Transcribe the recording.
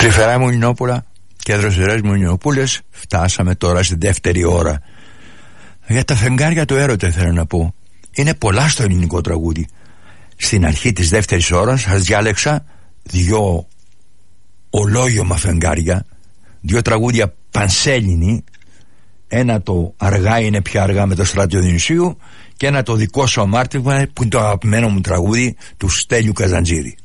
Τρυφερά μου Νινόπουλα και δροσερές μου Νινοπούλες, φτάσαμε τώρα στη δεύτερη ώρα. Για τα φεγγάρια του έρωτα θέλω να πω. Είναι πολλά στο ελληνικό τραγούδι. Στην αρχή της δεύτερης ώρας σας διάλεξα 2 ολόγιωμα φεγγάρια, 2 τραγούδια πανσέλινοι. Ένα το αργά είναι πια αργά με το Στράτιο Διονυσίου και ένα το δικό σου αμάρτημα που είναι το αγαπημένο μου τραγούδι του Στέλιου Καζαντζίδη.